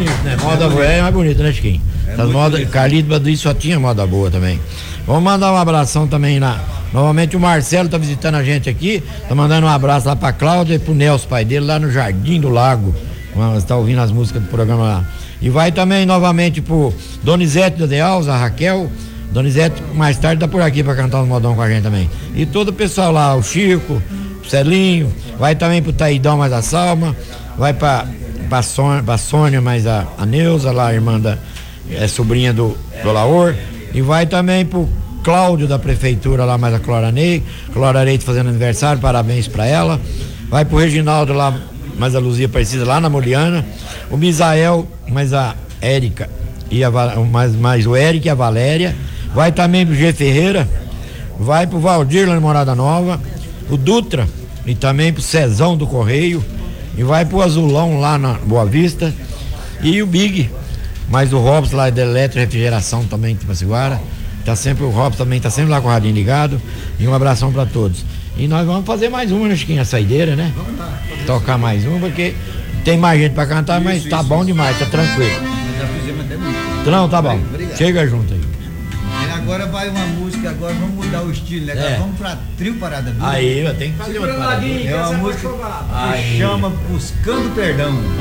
bonito, né? Moda boa é mais bonita, né, Chiquinho? Essas modas, Carlito Baduí só tinha moda boa também. Vamos mandar um abração também lá. Novamente o Marcelo tá visitando a gente aqui. Tá mandando um abraço lá pra Cláudia e pro Nelson, pai dele, lá no Jardim do Lago. Tá ouvindo as músicas do programa lá. E vai também novamente pro Donizete da Dealza, a Raquel. Donizete mais tarde tá por aqui pra cantar um modão com a gente também. E todo o pessoal lá, o Chico, o Celinho, vai também pro Taidão mais a Salma, vai pra Sônia mais a Neuza, lá a irmã sobrinha do Laor, e vai também pro Cláudio da prefeitura lá mais a Clora Neide fazendo aniversário, parabéns pra ela. Vai pro Reginaldo lá mais a Luzia Precisa lá na Moliana, o Misael mais a Érica e mais o Eric e a Valéria. Vai também pro G Ferreira, vai pro Valdir lá na Morada Nova, o Dutra e também pro Cezão do Correio, e vai pro Azulão lá na Boa Vista, e o Big, mais o Robson lá da Eletro Refrigeração também de Pasiguara, o Robson também tá sempre lá com o radinho ligado, e um abração pra todos. E nós vamos fazer mais uma, Chiquinho, a saideira, né? Vamos lá. Tocar mais uma, porque tem mais gente pra cantar, mas tá bom demais, tá tranquilo. Já fizemos até muito. Não, tá bom. Obrigado. Chega junto aí. Agora vai uma música, agora vamos mudar o estilo, né? Agora vamos pra Trio Parada Dura. Aí, tem que fazer uma parada. É uma música que chama Buscando Perdão.